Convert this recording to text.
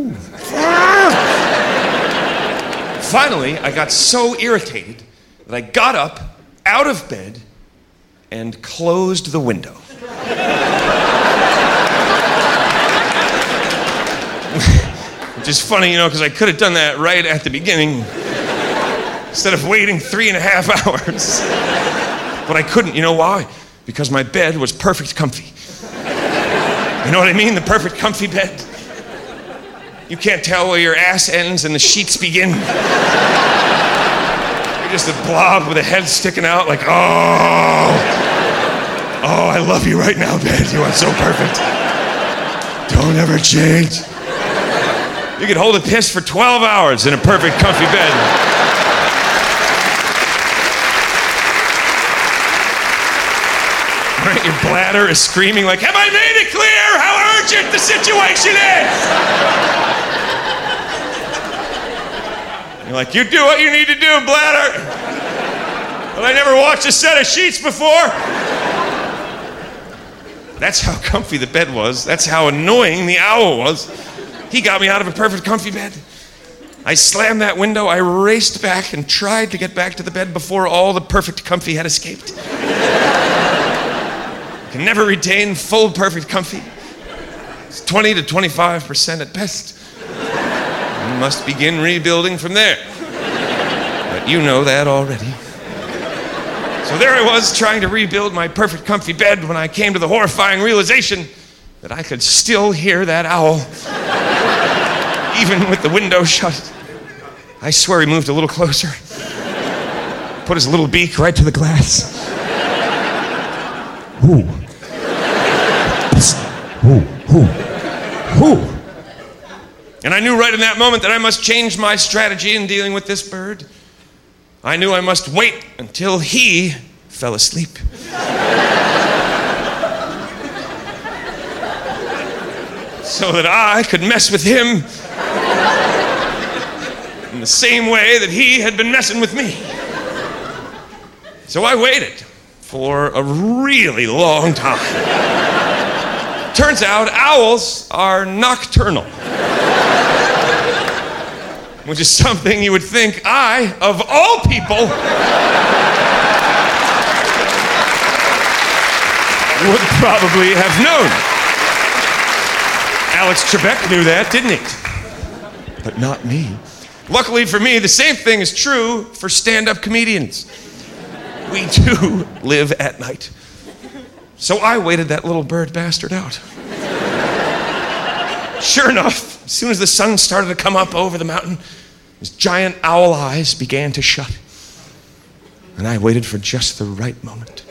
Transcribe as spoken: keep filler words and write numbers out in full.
Finally, I got so irritated that I got up out of bed and closed the window. Which is funny, you know, because I could have done that right at the beginning instead of waiting three and a half hours. But I couldn't. You know why? Because my bed was perfect comfy. You know what I mean? The perfect comfy bed. You can't tell where your ass ends and the sheets begin. You're just a blob with a head sticking out like, oh, oh, I love you right now, bed. You are so perfect. Don't ever change. You could hold a piss for twelve hours in a perfect comfy bed. Right? Your bladder is screaming like, have I made it clear how urgent the situation is? You're like, you do what you need to do, bladder. But I never watched a set of sheets before. That's how comfy the bed was. That's how annoying the owl was. He got me out of a perfect comfy bed. I slammed that window, I raced back and tried to get back to the bed before all the perfect comfy had escaped. I can never retain full perfect comfy. It's twenty to twenty-five percent at best. You must begin rebuilding from there. But you know that already. So there I was trying to rebuild my perfect comfy bed when I came to the horrifying realization that I could still hear that owl, even with the window shut. I swear he moved a little closer, put his little beak right to the glass. Ooh. Ooh, ooh, ooh. And I knew right in that moment that I must change my strategy in dealing with this bird. I knew I must wait until he fell asleep. So that I could mess with him in the same way that he had been messing with me. So I waited for a really long time. Turns out owls are nocturnal. Which is something you would think I, of all people, would probably have known. Alex Trebek knew that, didn't he? But not me. Luckily for me, the same thing is true for stand-up comedians. We too live at night. So I waited that little bird bastard out. Sure enough, as soon as the sun started to come up over the mountain, his giant owl eyes began to shut. And I waited for just the right moment.